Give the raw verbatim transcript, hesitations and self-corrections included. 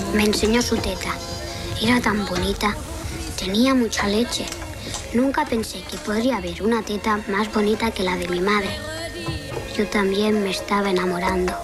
Me enseñó su teta. Era tan bonita. Tenía mucha leche. Nunca pensé que podría haber una teta más bonita que la de mi madre. Yo también me estaba enamorando.